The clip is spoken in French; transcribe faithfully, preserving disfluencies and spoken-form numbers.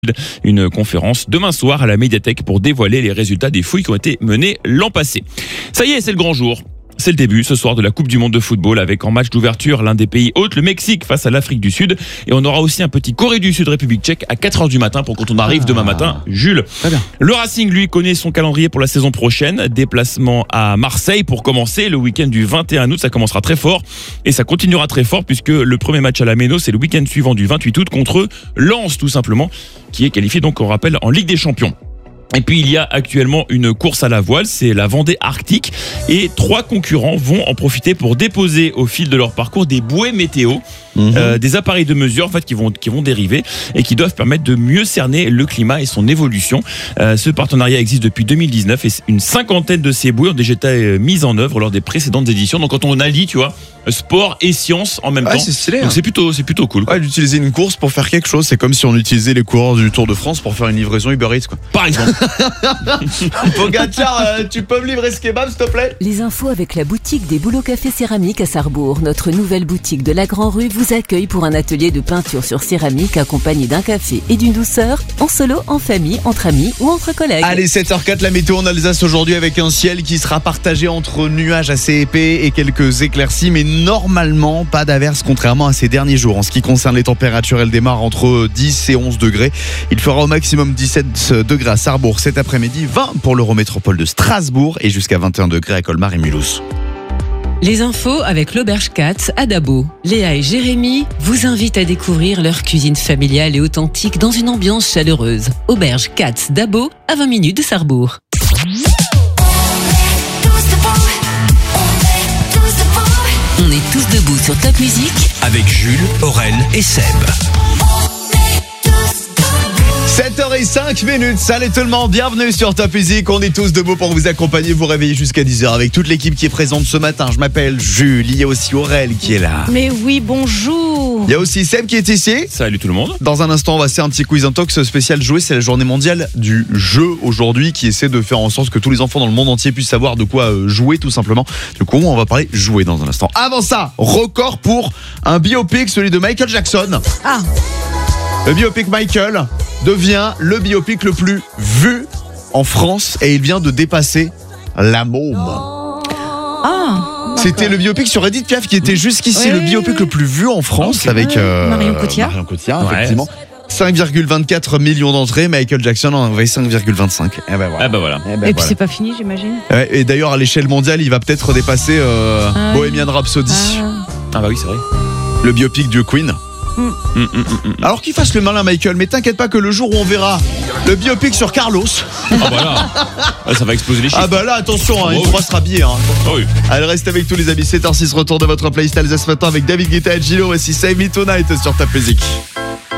possible. Une conférence demain soir à la médiathèque pour dévoiler les résultats des fouilles qui ont été menées l'an passé. Ça y est, c'est le grand jour. C'est le début ce soir de la Coupe du Monde de football avec en match d'ouverture l'un des pays hôtes, le Mexique face à l'Afrique du Sud. Et on aura aussi un petit Corée du Sud, République tchèque à quatre heures du matin pour quand on arrive ah. demain matin. Jules. Très bien. Le Racing, lui, connaît son calendrier pour la saison prochaine. Déplacement à Marseille pour commencer. Le week-end du vingt et un août, ça commencera très fort. Et ça continuera très fort puisque le premier match à la Méno, c'est le week-end suivant du vingt-huit août contre Lens, tout simplement, qui est qualifié, donc, on rappelle, en Ligue des Champions. Et puis il y a actuellement une course à la voile, c'est la Vendée Arctique et trois concurrents vont en profiter pour déposer au fil de leur parcours des bouées météo, mmh. euh, des appareils de mesure en fait qui vont qui vont dériver et qui doivent permettre de mieux cerner le climat et son évolution. Euh, ce partenariat existe depuis deux mille dix-neuf et une cinquantaine de ces bouées ont déjà été mises en œuvre lors des précédentes éditions. Donc quand on allie, tu vois, sport et science en même ouais, temps, c'est stylé, donc hein. c'est plutôt c'est plutôt cool. Ouais, d'utiliser une course pour faire quelque chose, c'est comme si on utilisait les coureurs du Tour de France pour faire une livraison Uber Eats, quoi. Par exemple. Pogacar, euh, tu peux me livrer ce kebab s'il te plaît ? Les infos avec la boutique des Boulots Café Céramique à Sarrebourg. Notre nouvelle boutique de la Grand Rue vous accueille pour un atelier de peinture sur céramique accompagné d'un café et d'une douceur, en solo, en famille, entre amis ou entre collègues. Allez, sept heures quatre, la météo en Alsace aujourd'hui avec un ciel qui sera partagé entre nuages assez épais et quelques éclaircies, mais normalement pas d'averses contrairement à ces derniers jours. En ce qui concerne les températures, elles démarrent entre dix et onze degrés. Il fera au maximum dix-sept degrés à Sarrebourg cet après-midi, vingt pour l'Eurométropole de Strasbourg et jusqu'à vingt et un degrés à Colmar et Mulhouse. Les infos avec l'Auberge Katz à Dabo. Léa et Jérémy vous invitent à découvrir leur cuisine familiale et authentique dans une ambiance chaleureuse. Auberge Katz Dabo, à vingt minutes de Sarrebourg. On est tous debout sur Top Music avec Jules, Aurel et Seb. sept heures cinq minutes, salut tout le monde, bienvenue sur Top Music. On est tous debout pour vous accompagner, vous réveiller jusqu'à dix heures avec toute l'équipe qui est présente ce matin. Je m'appelle Jules, il y a aussi Aurel qui est là. Mais oui, bonjour. Il y a aussi Seb qui est ici. Salut tout le monde. Dans un instant, on va faire un petit quiz intox spécial jouet. C'est la journée mondiale du jeu aujourd'hui qui essaie de faire en sorte que tous les enfants dans le monde entier puissent savoir de quoi jouer tout simplement. Du coup, on va parler jouer dans un instant. Avant ça, record pour un biopic, celui de Michael Jackson. Ah. Le biopic Michael devient le biopic le plus vu en France et il vient de dépasser La Môme. Ah. C'était le biopic sur Edith Piaf qui était jusqu'ici ouais. le biopic le plus vu en France okay. avec euh, Marion Cotillard. Marion Cotillard, ouais. effectivement. cinq virgule vingt-quatre millions d'entrées, Michael Jackson en avait cinq virgule vingt-cinq. Et ben voilà. Ah bah voilà. Et, ben et puis voilà. c'est pas fini, j'imagine. Et d'ailleurs, à l'échelle mondiale, il va peut-être dépasser euh, ah, Bohemian Rhapsody. Ah. Ah bah oui, c'est vrai. Le biopic de Queen. Mm. Mm, mm, mm, mm. Alors qu'il fasse le malin Michael, mais t'inquiète pas que le jour où on verra le biopic sur Carlos, ah bah là, ah, ça va exploser les chiffres. ah bah là attention, hein, oh, il pourra se rhabiller. Hein. Oh oui. Allez, reste avec tous les amis, sept heures six, retour de votre playlist Alsace ce matin avec David Guetta et Gilo. Voici Save Me Tonight sur Top Music.